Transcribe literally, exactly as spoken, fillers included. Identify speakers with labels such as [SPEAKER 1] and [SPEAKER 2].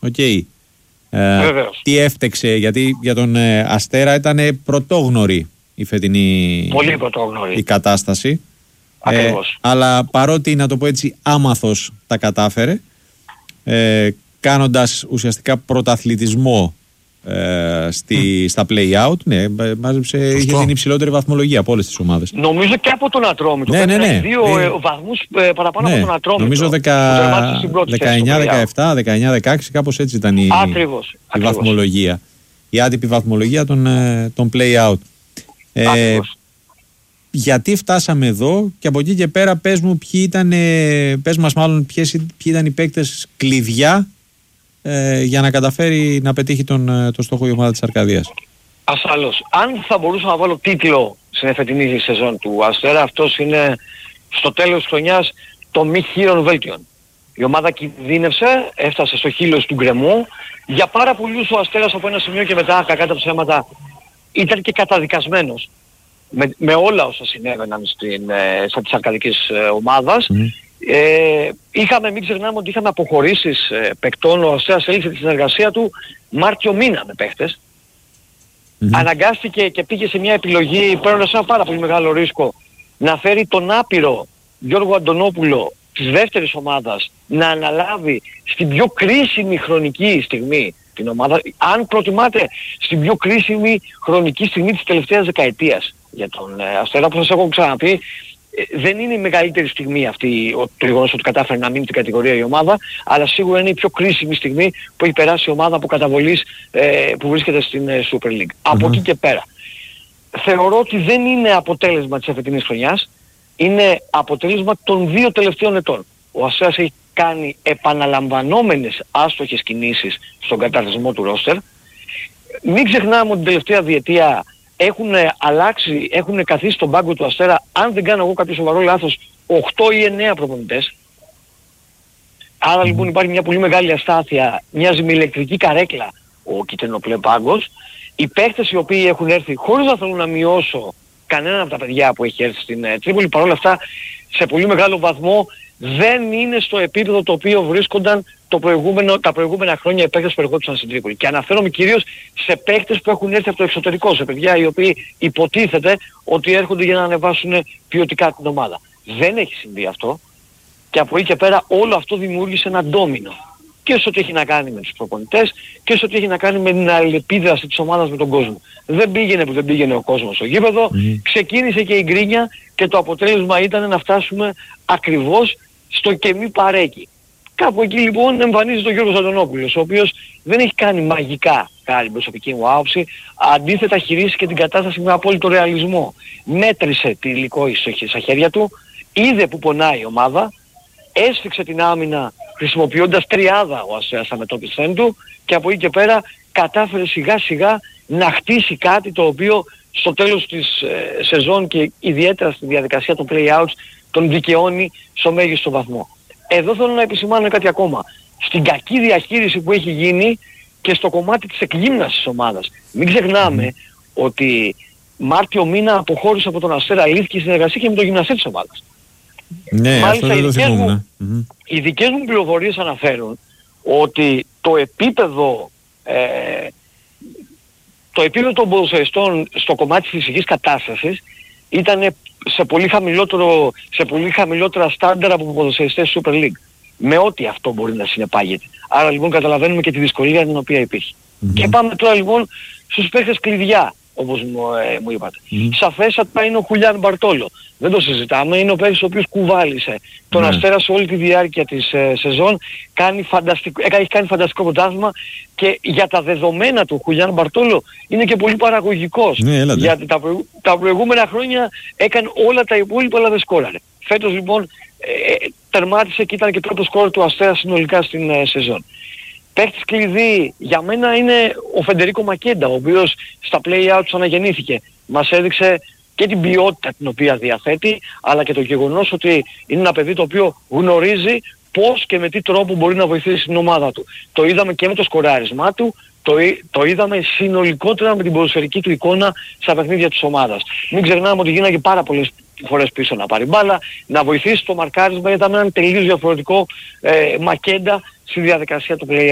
[SPEAKER 1] Οκ. Okay. Ε, τι έφτεξε, γιατί για τον ε, Αστέρα ήταν πρωτόγνωρη η φετινή
[SPEAKER 2] Πολύ πρωτόγνωρη.
[SPEAKER 1] η κατάσταση.
[SPEAKER 2] Ακριβώς.
[SPEAKER 1] Ε, αλλά παρότι, να το πω έτσι, άμαθος τα κατάφερε, ε, κάνοντας ουσιαστικά πρωταθλητισμό ε, στη, mm. στα play-out, ναι, μάζεψε, είχε την υψηλότερη βαθμολογία από όλες τις ομάδες.
[SPEAKER 2] Νομίζω και από τον Ατρόμητο.
[SPEAKER 1] Ναι, ναι, ναι.
[SPEAKER 2] Δύο
[SPEAKER 1] ε,
[SPEAKER 2] βαθμούς ε, παραπάνω ναι, από τον Ατρόμητο.
[SPEAKER 1] Νομίζω δεκαεννιά δεκαεπτά, δεκαεννιά δεκαέξι, κάπως έτσι ήταν η,
[SPEAKER 2] ακριβώς,
[SPEAKER 1] η
[SPEAKER 2] ακριβώς.
[SPEAKER 1] βαθμολογία. Η άτυπη βαθμολογία των, των play-out. Ε, γιατί φτάσαμε εδώ και από εκεί και πέρα πες μου ποιοι ήταν, πες μας μάλλον ποιες, ποιοι ήταν οι παίκτες κλειδιά ε, για να καταφέρει να πετύχει τον, τον στόχο η ομάδα της Αρκαδίας.
[SPEAKER 2] Ασφαλώς. Αν θα μπορούσα να βάλω τίτλο στην εφετινή σεζόν του Αστέρα, αυτός είναι στο τέλος της χρονιάς το μη χείρον βέλτιον. Η ομάδα κινδύνευσε, έφτασε στο χείλος του γκρεμού. Για πάρα πολλούς ο Αστέρας από ένα σημείο και μετά, κακά τα ψέματα, ήταν και καταδικασμένος. Με, με όλα όσα συνέβαιναν στην, ε, στα της αρκαδικής ε, ομάδας. Mm. Ε, είχαμε, μην ξεχνάμε ότι είχαμε αποχωρήσεις ε, παικτών. Ο Αστέρας έλειξε τη συνεργασία του Μάρτιο μήνα με παίχτες. Mm-hmm. Αναγκάστηκε και πήγε σε μια επιλογή, παίρνοντας ένα πάρα πολύ μεγάλο ρίσκο, να φέρει τον άπειρο Γιώργο Αντωνόπουλο της δεύτερης ομάδας να αναλάβει στην πιο κρίσιμη χρονική στιγμή την ομάδα, αν προτιμάτε στην πιο κρίσιμη χρονική στιγμή της τελευταίας δεκαετίας για τον ε, Αστέρα, που σας έχω ξαναπεί, ε, δεν είναι η μεγαλύτερη στιγμή αυτή το γεγονός ότι κατάφερε να μείνει την κατηγορία η ομάδα, αλλά σίγουρα είναι η πιο κρίσιμη στιγμή που έχει περάσει η ομάδα από καταβολής ε, που βρίσκεται στην ε, Super League. Mm-hmm. Από εκεί και πέρα θεωρώ ότι δεν είναι αποτέλεσμα της εφετινής χρονιάς, είναι αποτέλεσμα των δύο τελευταίων ετών. Ο Αστέρας έχει κάνει επαναλαμβανόμενες άστοχες κινήσεις στον καταρτισμό του ρόστερ. Μην ξεχνάμε ότι την τελευταία διετία έχουν αλλάξει, έχουν καθίσει στον πάγκο του Αστέρα, αν δεν κάνω εγώ κάποιο σοβαρό λάθος, οκτώ ή εννέα προπονητές. Άρα mm. λοιπόν υπάρχει μια πολύ μεγάλη αστάθεια, μοιάζει με ηλεκτρική καρέκλα ο κυτρινοπλε πάγκος. Οι παίχτες οι οποίοι έχουν έρθει, χωρίς να θέλω να μειώσω κανένα από τα παιδιά που έχει έρθει στην ε, Τρίπολη, παρόλα αυτά σε πολύ μεγάλο βαθμό δεν είναι στο επίπεδο το οποίο βρίσκονταν το προηγούμενο, τα προηγούμενα χρόνια οι παίκτες που ερχόντουσαν στην Τρίπολη. Και αναφέρομαι κυρίως σε παίκτες που έχουν έρθει από το εξωτερικό, σε παιδιά οι οποίοι υποτίθεται ότι έρχονται για να ανεβάσουν ποιοτικά την ομάδα. Δεν έχει συμβεί αυτό και από εκεί και πέρα όλο αυτό δημιούργησε ένα ντόμινο. Και σε ό,τι έχει να κάνει με τους προπονητές και σε ό,τι έχει να κάνει με την αλληλεπίδραση της ομάδας με τον κόσμο. Δεν πήγαινε που δεν πήγαινε ο κόσμος στο γήπεδο, mm. ξεκίνησε και η γκρίνια και το αποτέλεσμα ήταν να φτάσουμε ακριβώς στο και μη παρέκει. Κάπου εκεί λοιπόν εμφανίζεται ο Γιώργος Αντωνόπουλος, ο οποίος δεν έχει κάνει μαγικά, κατά την προσωπική μου άποψη, αντίθετα χειρίστηκε την κατάσταση με απόλυτο ρεαλισμό. Μέτρησε τη υλικό στα χέρια του, είδε που πονάει η ομάδα, έσφιξε την άμυνα χρησιμοποιώντας τριάδα ο Αστέρας στα μετώπισθέν του και από εκεί και πέρα κατάφερε σιγά σιγά να χτίσει κάτι το οποίο στο τέλος της ε, σεζόν και ιδιαίτερα στη διαδικασία των play-outs τον δικαιώνει στο μέγιστο βαθμό. Εδώ θέλω να επισημάνω κάτι ακόμα. Στην κακή διαχείριση που έχει γίνει και στο κομμάτι της εκγύμνασης της ομάδας. Μην ξεχνάμε mm. ότι Μάρτιο μήνα αποχώρησε από τον Αστέρα, λύθηκε η συνεργασία και με τον γυμναστή της ομάδας.
[SPEAKER 1] Ναι,
[SPEAKER 2] μάλιστα
[SPEAKER 1] αυτό
[SPEAKER 2] οι,
[SPEAKER 1] δεν το
[SPEAKER 2] δικές μου,
[SPEAKER 1] mm-hmm.
[SPEAKER 2] οι δικές μου πληροφορίες αναφέρουν ότι το επίπεδο ε, το επίπεδο των ποδοσφαιριστών στο κομμάτι της φυσικής κατάστασης ήταν σε πολύ, χαμηλότερο, σε πολύ χαμηλότερα στάνταρ από ποδοσφαιριστές Super League. Με ό,τι αυτό μπορεί να συνεπάγεται. Άρα λοιπόν καταλαβαίνουμε και τη δυσκολία την οποία υπήρχε. Mm-hmm. Και πάμε τώρα λοιπόν στους παίχτες κλειδιά, όπως μου, ε, μου είπατε. Mm-hmm. Σαφέστατα είναι ο Χουλιάν Μπαρτόλο. Δεν το συζητάμε. Είναι ο παίκτης ο οποίος κουβάλισε τον mm-hmm. Αστέρα σε όλη τη διάρκεια της ε, σεζόν. Κάνει φανταστικό, ε, έχει κάνει φανταστικό πρωτάθλημα και για τα δεδομένα του Χουλιάν Μπαρτόλο είναι και πολύ παραγωγικός.
[SPEAKER 1] Mm-hmm.
[SPEAKER 2] Γιατί τα, προηγου, τα προηγούμενα χρόνια έκανε όλα τα υπόλοιπα αλλά δεν σκόραρε. Φέτος λοιπόν ε, τερμάτισε και ήταν και πρώτο σκόρ του Αστέρα συνολικά στην ε, σεζόν. Παίκτης κλειδί για μένα είναι ο Φεντερίκο Μακέντα, ο οποίος στα play-outs αναγεννήθηκε. Μας έδειξε και την ποιότητα την οποία διαθέτει, αλλά και το γεγονός ότι είναι ένα παιδί το οποίο γνωρίζει πώς και με τι τρόπο μπορεί να βοηθήσει την ομάδα του. Το είδαμε και με το σκοράρισμά του, το, το είδαμε συνολικότερα με την ποδοσφαιρική του εικόνα στα παιχνίδια της ομάδας. Μην ξεχνάμε ότι γίνανε πάρα πολλές φορές πίσω να πάρει μπάλα, να βοηθήσει το μαρκάρισμα, γιατί ήταν έναν τελείως διαφορετικό ε, Μακέντα στη διαδικασία του play